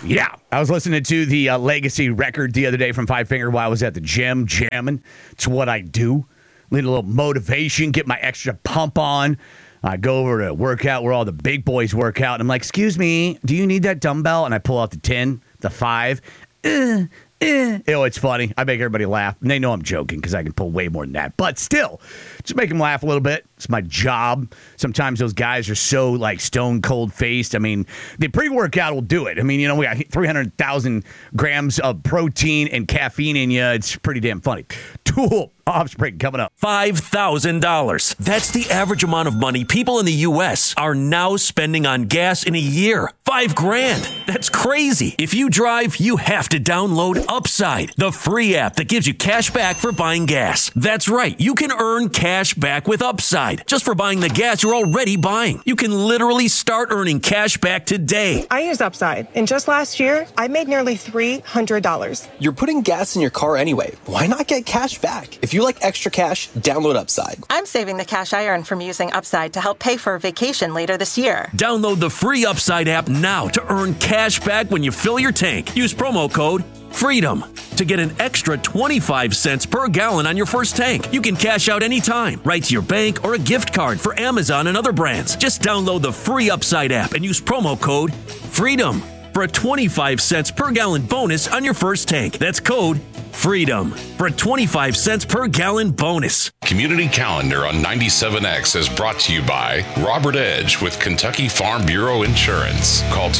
Yeah. I was listening to the Legacy record the other day from Five Finger while I was at the gym jamming. It's what I do. Need a little motivation, get my extra pump on. I go over to work out where all the big boys work out. And I'm like, excuse me, do you need that dumbbell? And I pull out the 10, the 5. It's funny. I make everybody laugh. And they know I'm joking because I can pull way more than that. But still, just make them laugh a little bit. It's my job. Sometimes those guys are so like stone cold faced. I mean, the pre-workout will do it. I mean, we got 300,000 grams of protein and caffeine in you. It's pretty damn funny. Tool Offspring coming up. $5,000. That's the average amount of money people in the U.S. are now spending on gas in a year. $5,000. That's crazy. If you drive, you have to download Upside, the free app that gives you cash back for buying gas. That's right. You can earn cash back with Upside just for buying the gas you're already buying. You can literally start earning cash back today. I use Upside, and just last year, I made nearly $300. You're putting gas in your car anyway. Why not get cash back? If you like extra cash, download Upside. I'm saving the cash I earn from using Upside to help pay for a vacation later this year. Download the free Upside app now to earn cash back when you fill your tank. Use promo code FREEDOM to get an extra 25 cents per gallon on your first tank. You can cash out anytime, right to your bank or a gift card for Amazon and other brands. Just download the free Upside app and use promo code FREEDOM for a 25 cents per gallon bonus on your first tank. That's code FREEDOM for a 25 cents per gallon bonus. Community Calendar on 97X is brought to you by Robert Edge with Kentucky Farm Bureau Insurance. Call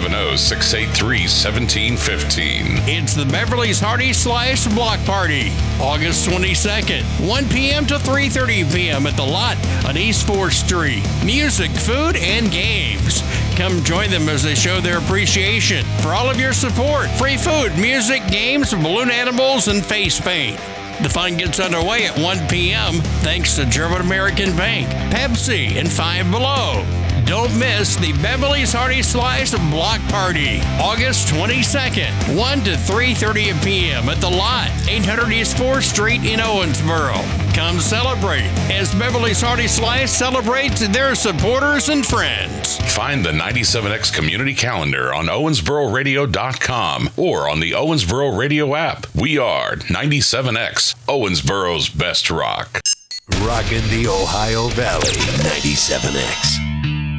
270-683-1715. It's the Beverly's Hearty Slice Block Party, August 22nd, 1 p.m. to 3:30 p.m. at the Lot on East 4th Street. Music, food, and games. Come join them as they show their appreciation for all of your support. Free food, music, games, balloon animals, and face paint. The fun gets underway at 1 p.m. thanks to German American Bank, Pepsi, and Five Below. Don't miss the Beverly's Hearty Slice Block Party, August 22nd, 1 to 3:30 p.m. at the Lot, 800 East 4th Street in Owensboro. Come celebrate as Beverly's Hearty Slice celebrates their supporters and friends. Find the 97X Community Calendar on OwensboroRadio.com or on the Owensboro Radio app. We are 97X, Owensboro's best rock. Rockin' the Ohio Valley, 97X.